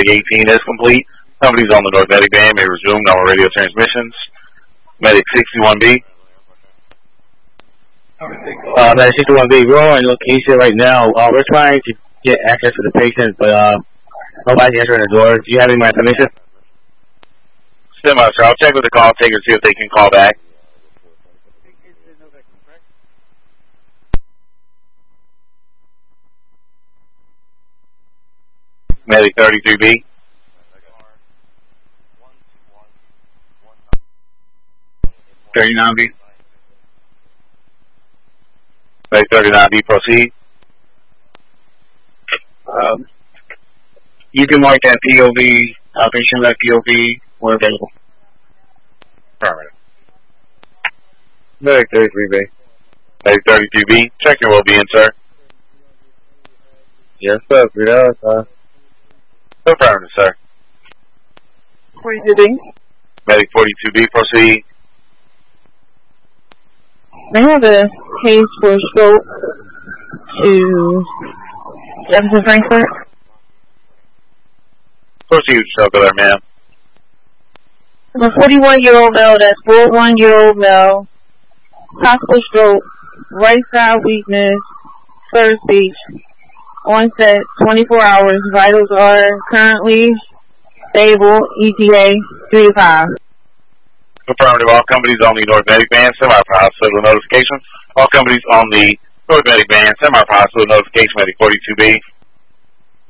Medic 18 is complete. Companies on the North Medic band may resume normal radio transmissions. Medic 61B. Medic 61B, we're on location right now. We're trying to get access to the patient, but nobody's answering the door. Do you have any more information? Stand by, sir. I'll check with the call taker to see if they can call back. Medic 33B. $39B. Medic 39B, proceed. You can mark that POV, patient left POV, we're available. Affirmative. Medic 33B. Medic 33B, check your well-being, sir. Yes, sir. Sir. Affirmative, sir. 42B. Medic 42B, proceed. I have a case for stroke to Jefferson Frankfurt. Proceed with your stroke alert, ma'am. I'm a 41-year-old male, that's 41-year-old male, possible stroke, right side weakness, third speech, onset 24 hours, vitals are currently stable, ETA 3 to 5. Affirmative. All companies on the North Medic band, send our hospital notification. All companies on the North Medic band, send our hospital notification, Medic 42B.